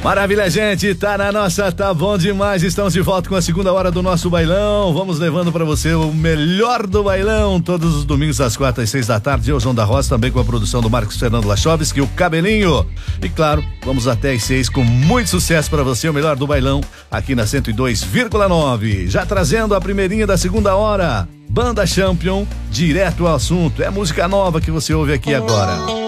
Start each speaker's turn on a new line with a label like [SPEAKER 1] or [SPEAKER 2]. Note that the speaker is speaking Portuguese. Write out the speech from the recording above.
[SPEAKER 1] Maravilha, gente, tá na nossa, tá bom demais, estamos de volta com a segunda hora do nosso bailão, vamos levando pra você o melhor do bailão, todos os domingos às 4 às 6 da tarde, eu, João da Roça, também com a produção do Marcos Fernando Lachovski, o Cabelinho, e claro, vamos até às 6 com muito sucesso pra você, o melhor do bailão, aqui na 102,9, já trazendo a primeirinha da segunda hora, Banda Champion, direto ao assunto, é música nova que você ouve aqui agora.